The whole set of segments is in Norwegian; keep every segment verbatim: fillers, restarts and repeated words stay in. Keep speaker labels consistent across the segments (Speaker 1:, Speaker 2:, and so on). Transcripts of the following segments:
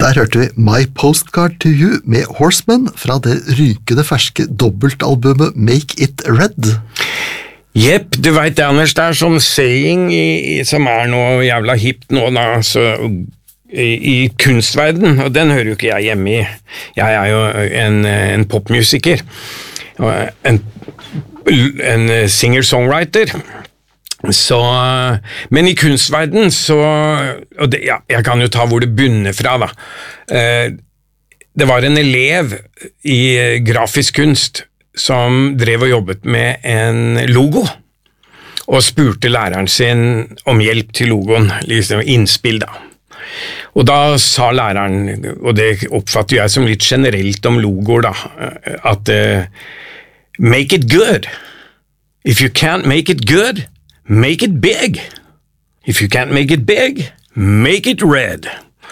Speaker 1: Der hørte vi My Postcard to You med Horseman fra det rykende ferske dobbeltalbumet Make It Red.
Speaker 2: Jepp, du vet det, Anders, det er sånn saying i, som er noe jævla hipt nå da, så, i, i kunstverden, og den hører jo ikke jeg hjemme i. Jeg er jo en, en popmusiker, en, en singer-songwriter, så, men i kunstverden så, og det, ja, jeg kan jo ta hvor det bunner fra da. Det var en elev i grafisk kunst som drev og jobbet med en logo, og spurte læreren sin om hjelp til logoen, liksom innspill da. Og da sa læreren, og det oppfatter jeg som litt generelt om logoer da, at uh, make it good. If you can't make it good, make it big. If you can't make it big, make it red.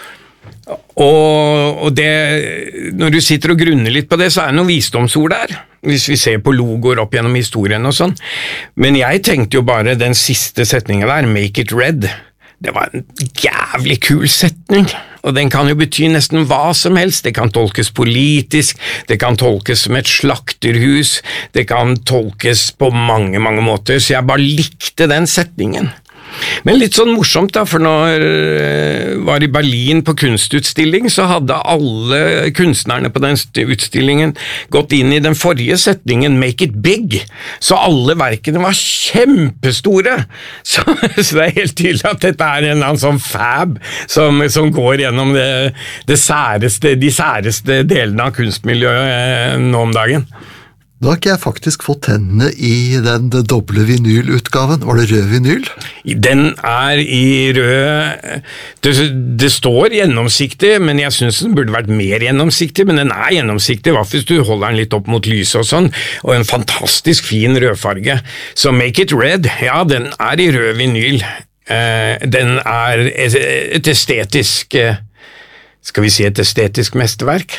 Speaker 2: Og, og det, når du sitter og grunner litt på det, så er det noen visdomsord der, hvis vi ser på logoer opp gjennom historien og sånn. Men jeg tenkte jo bare den siste setningen der, make it red, det var en jævlig kul setning, og den kan jo bety nesten hva som helst. Det kan tolkes politisk, det kan tolkes som et slakterhus, det kan tolkes på mange, mange måter, så jeg bare likte den setningen. Men litt sånn morsomt da, for når jeg var i Berlin på kunstutstilling, så hadde alle kunstnerne på den utstillingen gått inn i den forrige setningen, make it big, så alle verkene var kjempestore, så, så det er helt tydelig at dette er en eller annen sånn fab som, som går gjennom det, det særeste, de særeste delene av kunstmiljøet nå om dagen.
Speaker 1: Da har ikke jeg faktisk fått tennene i den doble vinylutgaven. Var det rød vinyl?
Speaker 2: Den er i rød... Det, det står gjennomsiktig, men jeg synes den burde vært mer gjennomsiktig, men den er gjennomsiktig, i hvert fall hvis du holder den litt opp mot lyset og sånn, og en fantastisk fin rødfarge. Så Make It Red, ja, den er i rød vinyl. Eh, den er et estetisk... Skal vi si et estetisk mesterverk?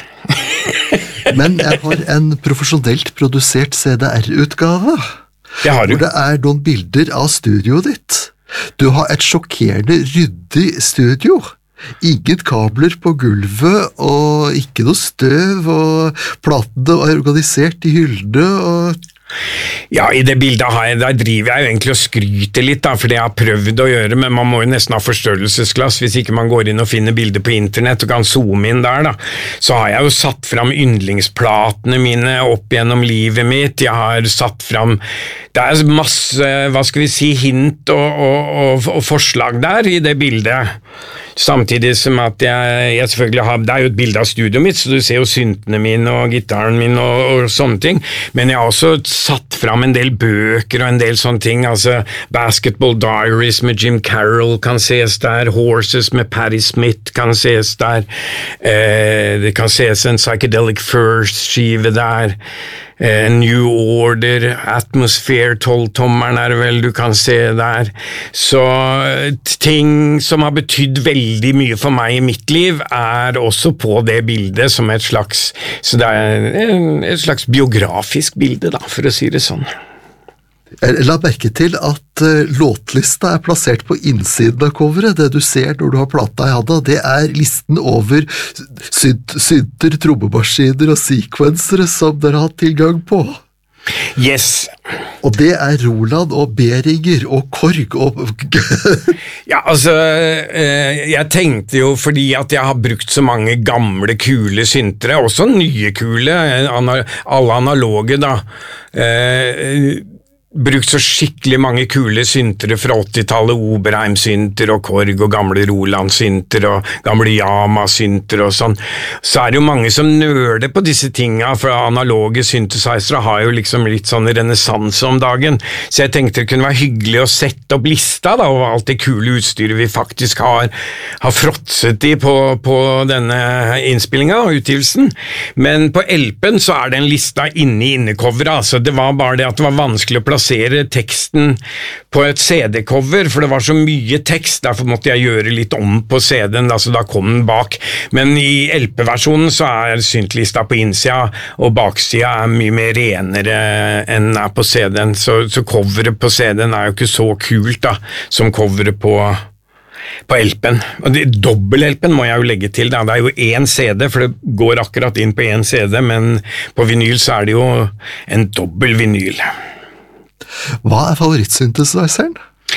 Speaker 1: Men jeg har en profesjonelt produsert C D R-utgave,
Speaker 2: det har du.
Speaker 1: Hvor det er noen bilder av studioet ditt. Du har et sjokkerende ryddig studio. Ingen kabler på gulvet, og ikke noe støv, og platene er organisert i hyllene, og...
Speaker 2: Ja, i det bildet har jeg, der driver jeg jo egentlig og skryter litt da, for det jeg har prøvd å gjøre, men man må jo nesten ha forstørrelsesglass hvis ikke man går inn og finner bilder på internett og kan zoome inn der da. Så har jeg jo satt fram yndlingsplatene mine opp gjennom livet mitt, jeg har satt fram, det er masse, hva skal vi si, hint og, og, og, og forslag der i det bildet. Samtidig som at jeg, jeg selvfølgelig har, det er jo et bilde av studioet mitt, så du ser jo syntene mine og gitaren min og, og sånne ting, men jeg har også satt fram en del bøker og en del sånne ting, altså Basketball Diaries med Jim Carroll kan ses der, Horses med Patti Smith kan ses der, eh, det kan ses en Psychedelic Furs-skive der, eh, New Order, Atmosphere, tolv-tommeren er det vel du kan se der, så ting som har betydd veldig mye for meg i mitt liv er også på det bildet som et slags, så det er et slags biografisk bilde da, for å si det sånn.
Speaker 1: Jeg la merke til at uh, låtlista er plassert på innsiden av coveret. Det du ser når du har plata i handa, det er listen over synt, synter, trommemaskiner og sequencere som dere har hatt tilgang på.
Speaker 2: Yes.
Speaker 1: Og det er Roland og Behringer og Korg og...
Speaker 2: Ja, altså, eh, jeg tenkte jo fordi at jeg har brukt så mange gamle, kule syntere, også nye kule, ana, alle analoge da, eh, brukt så skikkelig mange kule syntere fra åttitallet, Oberheim-synter og Korg og gamle Roland-synter og gamle Yamaha-synter og sånn, så er det jo mange som nøler på disse tingene, for analoge synthesizere har jo liksom litt sånn renessanse om dagen, så jeg tenkte det kunne være hyggelig å sette opp lista da, over alt det kule utstyret vi faktisk har, har fråtset i på, på denne innspillingen og utgivelsen, men på L P-en så er det en lista inne i innecoveret, altså det var bare det at det var vanskelig å plassere teksten på et C D-cover, for det var så mye tekst, derfor måtte jeg gjøre litt om på C D-en, altså da kom den bak, men i L P-versjonen så er syntlista på innsida, og baksida er mye mer renere enn er på C D-en, så, så coveret på C D-en er jo ikke så kult da, som coveret på på L P-en. Og det, dobbel-L P-en må jeg jo legge til, da. Det er jo én C D, for det går akkurat inn på én C D, men på vinyl så er det jo en dobbel vinyl.
Speaker 1: Hva er favorittsynthesizeren?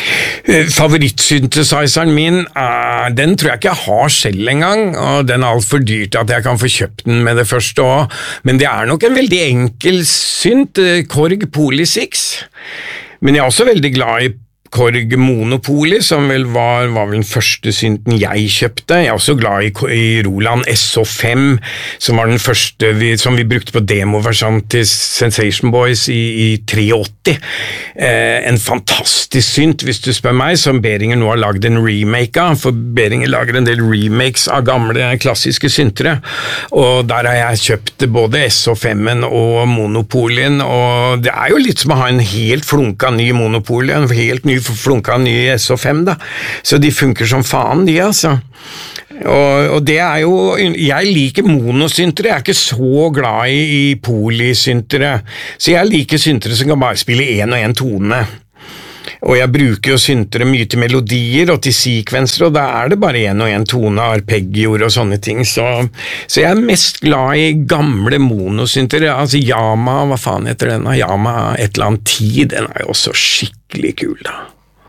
Speaker 2: Favorittsynthesizeren min, uh, den tror jeg ikke jeg har selv engang, og den er alt for dyrt at jeg kan få kjøpt den med det første også. Men det er nok en veldig enkel synt, uh, Korg Poly seks. Men jeg er også veldig glad i Korg Monopoly, som vel var, var vel den første synten jeg kjøpte. Jeg er også glad i, i Roland S H fem, som var den første vi, som vi brukte på demoversjon til Sensation Boys i, i åttitre. Eh, en fantastisk synt, hvis du spør meg, som Behringer nå har laget en remake av, for Behringer lager en del remakes av gamle klassiske syntere, og der har jeg kjøpt både S H fem-en og Monopolyen, og det er jo litt som å ha en helt flunka ny Monopoly, en helt ny flunka ny S H fem da, så de funker som faen de altså, og, og det er jo, jeg liker monosyntere, jeg er ikke så glad i, i polysyntere, så jeg liker syntere som kan bare spille en og en tone, og jeg bruker jo syntere mye til melodier og til sekvenser, og da er det bare en og en tone, arpeggior og sånne ting, så, så jeg er mest glad i gamle monosyntere, altså Yamaha, hva faen heter den? Yamaha et eller annet tid, den er jo også skikkelig kul da.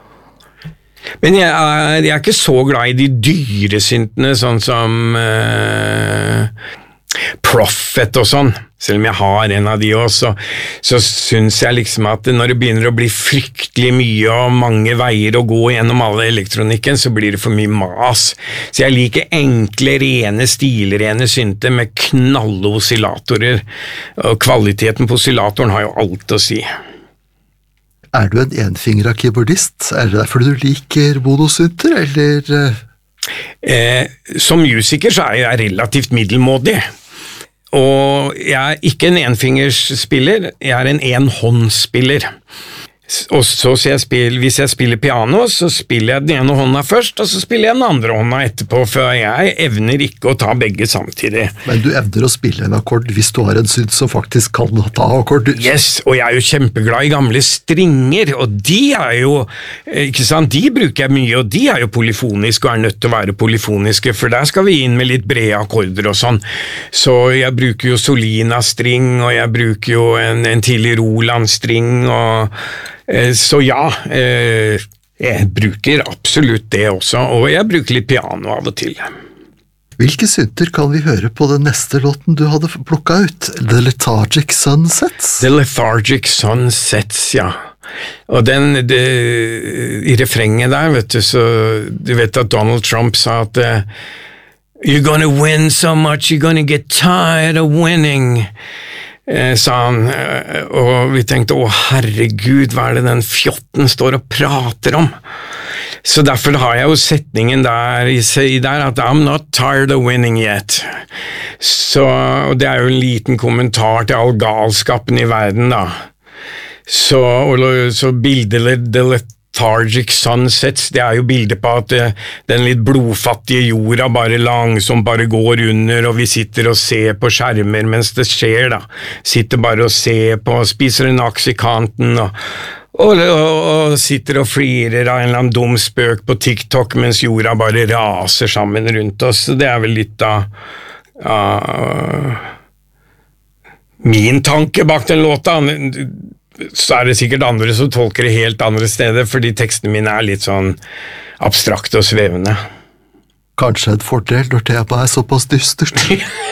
Speaker 2: Men jeg er, jeg er ikke så glad i de dyre syntene, sånn som uh, Prophet og sånn. Selv om jeg har en av de også, så synes jeg liksom at når det begynner å bli fryktelig mye og mange veier å gå gjennom alle elektronikken, så blir det for mye mas. Så jeg liker enkle, rene, stilrene synter med knalle oscillatorer, og kvaliteten på oscillatoren har jo alt å si.
Speaker 1: Er du en enfingra keyboardist? Er det derfor du liker monosynter, eller?
Speaker 2: Eh, som musiker så er jeg relativt middelmådig. Og jeg er ikke en enfingersspiller, jeg er en enhåndsspiller. Og så, så jeg spiller, hvis jeg spiller piano, så spiller jeg den ene hånda først, og så spiller jeg den andre hånda etterpå, for jeg evner ikke å ta begge samtidig.
Speaker 1: Men du evner å spille en akkord hvis du har en synt som faktisk kan ta akkord.
Speaker 2: Yes, og jeg er jo kjempeglad i gamle stringer, og de er jo, ikke sant, de bruker jeg mye, og de er jo polyfoniske og er nødt til å være polyfoniske, for der skal vi inn med litt brede akkorder og sånn. Så jeg bruker jo Solina-string, og jeg bruker jo en, en tidlig Roland-string, og så ja, jeg bruker absolutt det også, og jeg bruker litt piano av og til.
Speaker 1: Hvilke synter kan vi høre på den neste låten du hadde plukket ut? The Lethargic Sunsets?
Speaker 2: The Lethargic Sunsets, ja. Og den, det, i refrenget der, vet du, så du vet at Donald Trump sa at uh, You're gonna win so much, you're gonna get tired of winning. Sa han, og vi tenkte, å herregud, hva er det den fjotten står og prater om? Så derfor har jeg jo setningen der, i der at I'm not tired of winning yet. Så, og det er jo en liten kommentar til all galskapen i verden da. Så, og, så bildet det Lethargic Sunsets, det er jo bildet på at den litt blodfattige jorda bare langsomt bare går under, og vi sitter og ser på skjermer mens det skjer da. Sitter bare og ser på, spiser en aks i kanten, og, og, og, og sitter og flirer av en eller annen dum spøk på TikTok, mens jorda bare raser sammen rundt oss. Det er vel litt av uh, min tanke bak den låta. Så er det sikkert andre som tolker det helt andre steder, fordi tekstene mine er litt sånn abstrakte og svevende.
Speaker 1: Kanskje en fordel når temaet er såpass dystert.